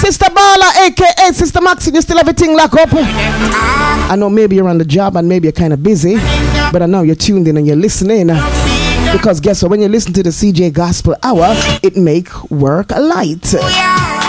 Mr. Bala, aka Sister Maxine, you still have everything locked up? I know maybe you're on the job and maybe you're kind of busy, but I know you're tuned in and you're listening. Because guess what? When you listen to the CJ Gospel Hour, it make work light.